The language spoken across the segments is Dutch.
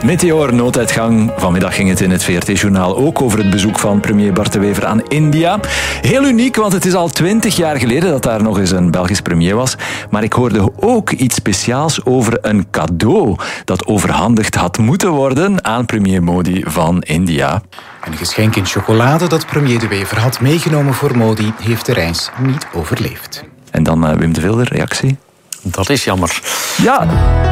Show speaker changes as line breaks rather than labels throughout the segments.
Meteor, nooduitgang. Vanmiddag ging het in het VRT-journaal ook over het bezoek van premier Bart De Wever aan India. Heel uniek, want het is al 20 jaar geleden dat daar nog eens een Belgisch premier was. Maar ik hoorde ook iets speciaals over een cadeau dat overhandigd had moeten worden aan premier Modi van India.
Een geschenk in chocolade dat premier De Wever had meegenomen voor Modi heeft de reis niet overleefd.
En dan Wim de Vilder, reactie?
Dat is jammer.
Ja,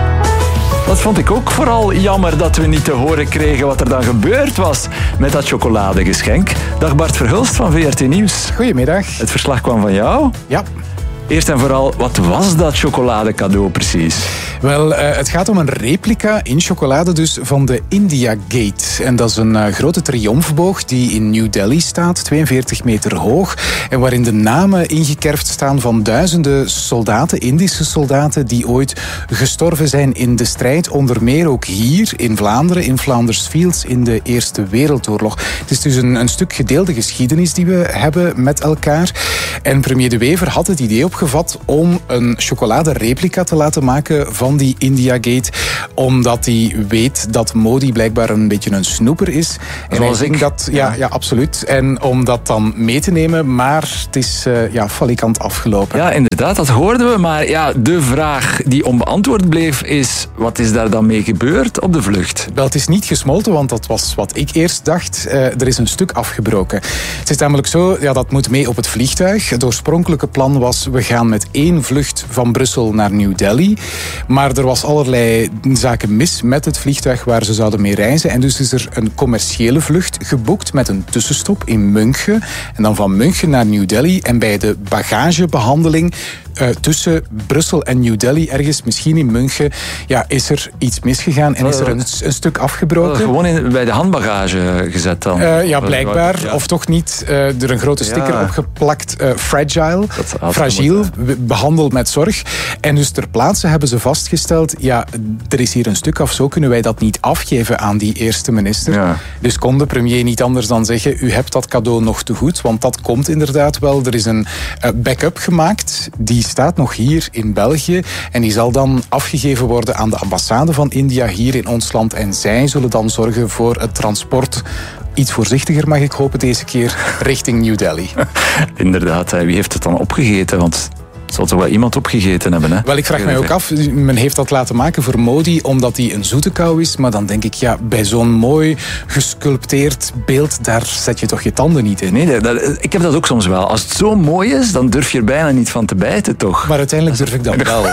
dat vond ik ook vooral jammer dat we niet te horen kregen wat er dan gebeurd was met dat chocoladegeschenk. Dag Bart Verhulst van VRT Nieuws.
Goedemiddag.
Het verslag kwam van jou.
Ja.
Eerst en vooral, wat was dat chocoladecadeau precies?
Wel, het gaat om een replica in chocolade dus van de India Gate. En dat is een grote triomfboog die in New Delhi staat, 42 meter hoog. En waarin de namen ingekerfd staan van duizenden soldaten, Indische soldaten, die ooit gestorven zijn in de strijd. Onder meer ook hier in Vlaanderen, in Flanders Fields, in de Eerste Wereldoorlog. Het is dus een stuk gedeelde geschiedenis die we hebben met elkaar. En premier De Wever had het idee opgevat om een chocoladereplica te laten maken van die India Gate, omdat hij weet dat Modi blijkbaar een beetje een snoeper is. En
zoals
ik. Dat, ja, absoluut. En om dat dan mee te nemen, maar het is falikant afgelopen.
Ja, inderdaad, dat hoorden we. Maar ja, de vraag die onbeantwoord bleef is, wat is daar dan mee gebeurd op de vlucht?
Wel, het is niet gesmolten, want dat was wat ik eerst dacht. Er is een stuk afgebroken. Het is namelijk zo, dat moet mee op het vliegtuig. Het oorspronkelijke plan was, we gaan met 1 vlucht van Brussel naar New Delhi. Maar er was allerlei zaken mis met het vliegtuig waar ze zouden mee reizen. En dus is er een commerciële vlucht geboekt met een tussenstop in München. En dan van München naar New Delhi. En bij de bagagebehandeling tussen Brussel en New Delhi, ergens misschien in München, is er iets misgegaan en is er een stuk afgebroken.
Gewoon bij de handbagage gezet dan?
Blijkbaar. Ja. Of toch niet. Er een grote sticker opgeplakt. Fragile. Fragiel. Behandeld met zorg. En dus ter plaatse hebben ze vastgesteld, er is hier een stuk af, zo kunnen wij dat niet afgeven aan die eerste minister. Ja. Dus kon de premier niet anders dan zeggen, u hebt dat cadeau nog te goed, want dat komt inderdaad wel. Er is een backup gemaakt, die staat nog hier in België en die zal dan afgegeven worden aan de ambassade van India hier in ons land en zij zullen dan zorgen voor het transport. Iets voorzichtiger mag ik hopen deze keer, richting New Delhi.
Inderdaad, wie heeft het dan opgegeten? Want het zal toch wel iemand opgegeten hebben, hè?
Wel, ik vraag mij ook af, men heeft dat laten maken voor Modi omdat hij een zoete kou is, maar dan denk ik, bij zo'n mooi gesculpteerd beeld, daar zet je toch je tanden niet in?
Nee, ik heb dat ook soms wel. Als het zo mooi is, dan durf je er bijna niet van te bijten, toch?
Maar uiteindelijk durf ik dat wel.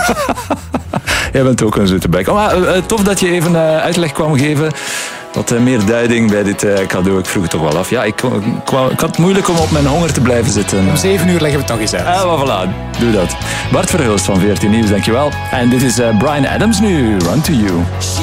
Jij bent ook een zoete bek. Tof dat je even uitleg kwam geven. Wat meer duiding bij dit cadeau. Ik vroeg het toch wel af. Ja, ik had het moeilijk om op mijn honger te blijven zitten.
Om 7 uur leggen we het nog eens uit.
Voilà, doe dat. Bart Verhulst van VRT Nieuws, dankjewel. En dit is Bryan Adams nu, Run to You.